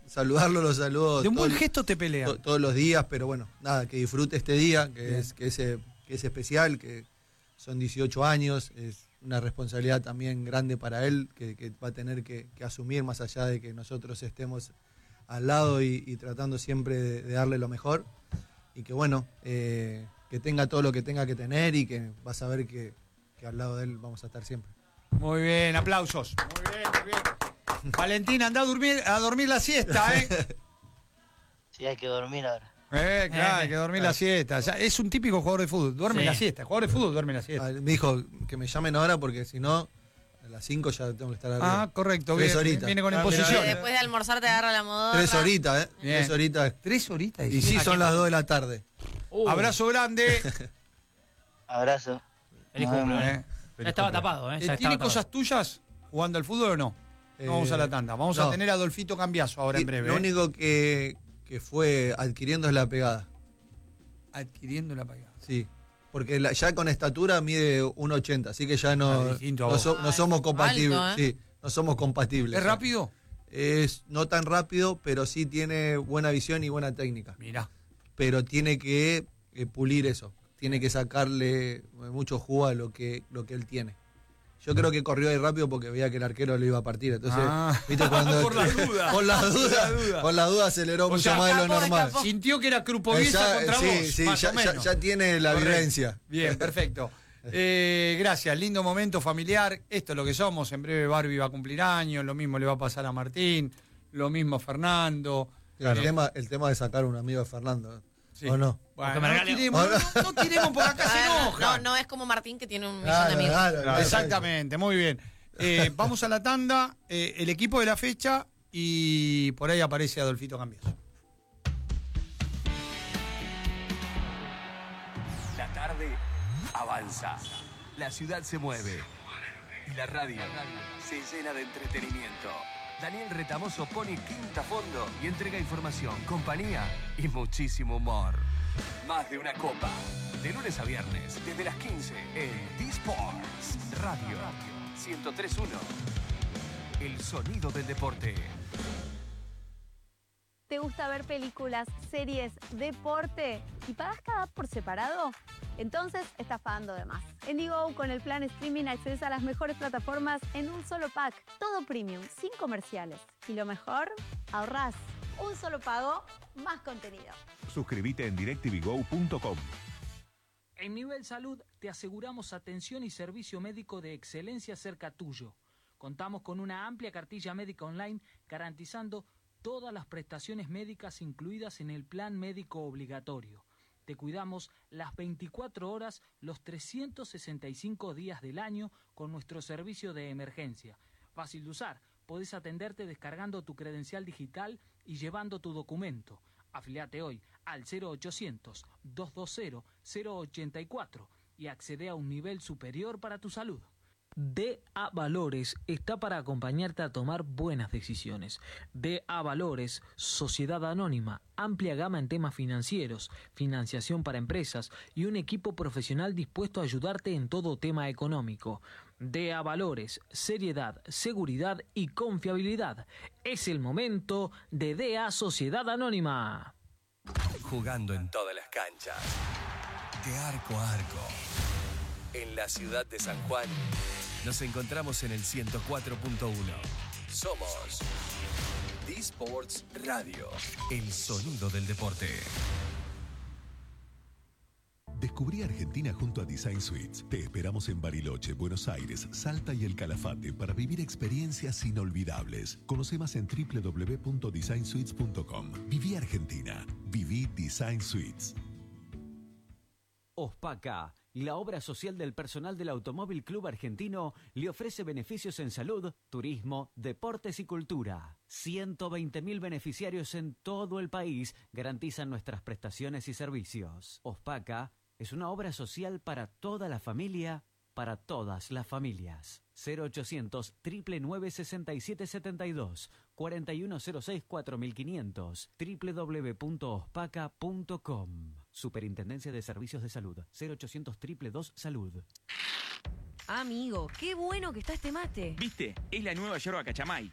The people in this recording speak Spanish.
saludarlo, lo saludo. De un buen gesto te pelea. Todos los días, pero bueno, nada, que disfrute este día, que es especial, que son 18 años, es una responsabilidad también grande para él, que va a tener que asumir, más allá de que nosotros estemos al lado y tratando siempre de darle lo mejor. Y que bueno, que tenga todo lo que tenga que tener y que va a saber que al lado de él vamos a estar siempre. Muy bien, aplausos. Muy bien, muy bien. Valentín, anda a dormir la siesta, ¿eh? Sí, hay que dormir ahora. Claro, hay que dormir la siesta. Ya, es un típico jugador de fútbol, duerme la siesta. El jugador de fútbol duerme la siesta. Me dijo que me llamen ahora porque si no, a las 5 ya tengo que estar arriba. Ah, correcto. 3 horitas. Viene con imposición. Después de almorzar te agarra la modorra. 3 horitas, ¿eh? Bien. 3 horitas. 3 horitas. Y sí, son las 2 de la tarde. Abrazo grande. Abrazo. Feliz cumple. Ya estaba tapado, ¿eh? ¿Tiene cosas tuyas jugando al fútbol o no? No vamos a la tanda. Vamos a tener a Adolfito Cambiaso ahora en breve. Lo único que fue adquiriendo es la pegada. Adquiriendo la pegada. Sí. Porque ya con estatura mide 1,80, así que ya no somos compatibles. Alto, ¿eh? Sí, no somos compatibles. ¿Es rápido? Es no tan rápido, pero sí tiene buena visión y buena técnica. Mirá. Pero tiene que pulir eso. Tiene que sacarle mucho jugo a lo que él tiene. Yo creo que corrió ahí rápido porque veía que el arquero lo iba a partir. Entonces, ¿viste? Cuando por la duda. Por la duda aceleró mucho más de lo normal. Sintió que era Krupovica contra vos. Sí, más o menos. ya tiene la Correcto. vivencia. Bien, perfecto. Gracias, lindo momento familiar. Esto es lo que somos. En breve Barbie va a cumplir años. Lo mismo le va a pasar a Martín. Lo mismo a Fernando. El tema de sacar un amigo de Fernando. Sí. ¿O no? Bueno, no tiremos por acá, se enoja. No es como Martín que tiene un millón de amigos. Claro, exactamente, muy bien. Vamos a la tanda, el equipo de la fecha y por ahí aparece Adolfito Cambiaso. La tarde avanza, la ciudad se mueve y la radio se llena de entretenimiento. Daniel Retamoso pone quinta a fondo y entrega información, compañía y muchísimo humor. Más de una copa. De lunes a viernes, desde las 15 en D-Sports Radio 103.1. El sonido del deporte. ¿Te gusta ver películas, series, deporte y pagas cada app por separado? Entonces estás pagando de más. En Digo, con el plan streaming accedes a las mejores plataformas en un solo pack. Todo premium, sin comerciales. Y lo mejor, ahorrás. Un solo pago, más contenido. Suscríbete en directvgo.com. En Nivel Salud te aseguramos atención y servicio médico de excelencia cerca tuyo. Contamos con una amplia cartilla médica online garantizando todas las prestaciones médicas incluidas en el plan médico obligatorio. Te cuidamos las 24 horas, los 365 días del año con nuestro servicio de emergencia. Fácil de usar, podés atenderte descargando tu credencial digital y llevando tu documento. Afiliate hoy al 0800-220-084 y accede a un nivel superior para tu salud. DA Valores está para acompañarte a tomar buenas decisiones. DA Valores, Sociedad Anónima, amplia gama en temas financieros, financiación para empresas y un equipo profesional dispuesto a ayudarte en todo tema económico. DA Valores, seriedad, seguridad y confiabilidad. Es el momento de DA Sociedad Anónima. Jugando en todas las canchas, de arco a arco. En la ciudad de San Juan, nos encontramos en el 104.1. Somos D-Sports Radio, el sonido del deporte. Descubrí Argentina junto a Design Suites. Te esperamos en Bariloche, Buenos Aires, Salta y El Calafate para vivir experiencias inolvidables. Conoce más en www.designsuites.com. Viví Argentina. Viví Design Suites. OSPACA, la obra social del personal del Automóvil Club Argentino, le ofrece beneficios en salud, turismo, deportes y cultura. 120.000 beneficiarios en todo el país garantizan nuestras prestaciones y servicios. OSPACA es una obra social para toda la familia, para todas las familias. 0800 999 6772 4106 4500 www.ospaca.com. Superintendencia de Servicios de Salud. 0800 222 Salud. Amigo, qué bueno que está este mate. ¿Viste? Es la nueva yerba cachamay.